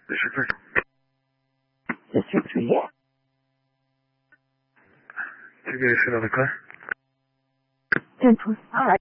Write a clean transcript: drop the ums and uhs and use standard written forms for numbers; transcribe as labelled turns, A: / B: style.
A: District 3.
B: Do you get another car?
A: 10-4. Alright.